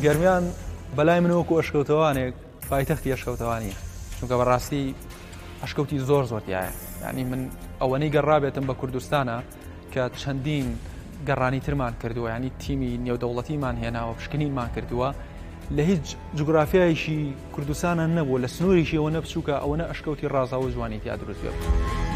گەرمیان بەلای من وەکو ئەشکەوتەوانێک پایتەختی ئەشکەوتەوانیە چونکە بەڕاستی ئەشکەوتی زۆر زۆرتیایە یعنی من ئەوەنەی گەڕابێتم بە کوردستانە کە چەندین گەڕانی ترمان کردووە ینی تیمی نێودەوڵەتیمان هێناوە پشکنینمان کردووە لە هیچ جوگرافیایشی کوردستانە نەبوو لە سنووریشی ئەوە نەبچووکە ئەوەنە ئەشکەوتی ڕازاوە جوانی تیا دروست بێت.